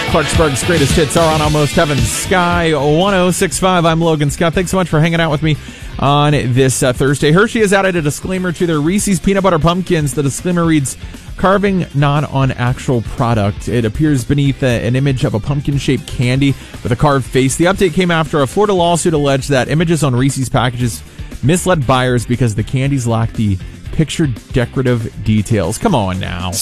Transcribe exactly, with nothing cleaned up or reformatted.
Clarksburg's greatest hits are on Almost Heaven's Sky one oh six point five. I'm Logan Scott. Thanks so much for hanging out with me on this uh, Thursday. Hershey has added a disclaimer to their Reese's Peanut Butter Pumpkins. The disclaimer reads, carving not on actual product. It appears beneath uh, an image of a pumpkin-shaped candy with a carved face. The update came after a Florida lawsuit alleged that images on Reese's packages misled buyers because the candies lack the pictured decorative details. Come on now.